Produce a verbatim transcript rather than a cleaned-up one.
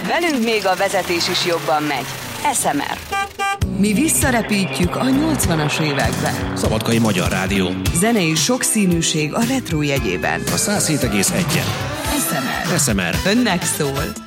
Velünk még a vezetés is jobban megy. es em er. Mi visszarepítjük a nyolcvanas évekbe. Szabadkai Magyar Rádió. Zenei sokszínűség a retro jegyében. A száz hét egész egyen. es em er. es em er. Önnek szól.